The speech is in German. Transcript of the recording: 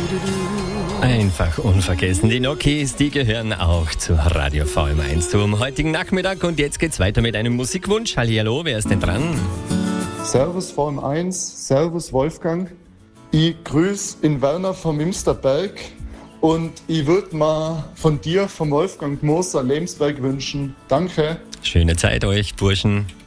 Einfach unvergessen. Die Nokis, die gehören auch zu Radio VM1 zum heutigen Nachmittag. Und jetzt geht's weiter mit einem Musikwunsch. Hallihallo, wer ist denn dran? Servus VM1, Servus Wolfgang. Ich grüße in Werner vom Imsterberg und ich würde mal von dir, vom Wolfgang Moser, Lebensberg wünschen. Danke. Schöne Zeit euch, Burschen.